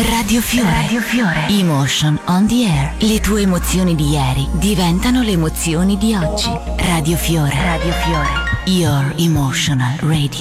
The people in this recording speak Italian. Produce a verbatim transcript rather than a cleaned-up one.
Radio Fiore. Radio Fiore. Emotion on the air. Le tue emozioni di ieri diventano le emozioni di oggi. Radio Fiore. Radio Fiore. Your emotional radio.